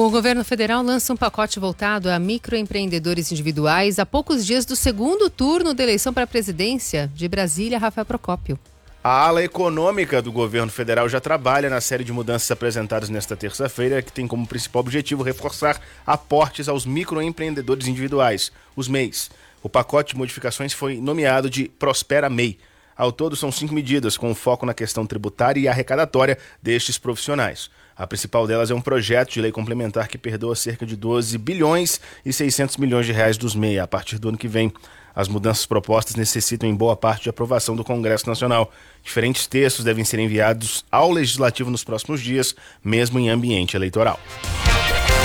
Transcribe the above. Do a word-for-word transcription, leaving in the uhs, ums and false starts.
O governo federal lança um pacote voltado a microempreendedores individuais a poucos dias do segundo turno da eleição para a presidência. De Brasília, Rafael Procópio. A ala econômica do governo federal já trabalha na série de mudanças apresentadas nesta terça-feira, que tem como principal objetivo reforçar aportes aos microempreendedores individuais, os M E Is. O pacote de modificações foi nomeado de Prospera M E I. Ao todo, são cinco medidas, com foco na questão tributária e arrecadatória destes profissionais. A principal delas é um projeto de lei complementar que perdoa cerca de doze bilhões e seiscentos milhões de reais dos M E I a partir do ano que vem. As mudanças propostas necessitam em boa parte de aprovação do Congresso Nacional. Diferentes textos devem ser enviados ao Legislativo nos próximos dias, mesmo em ambiente eleitoral.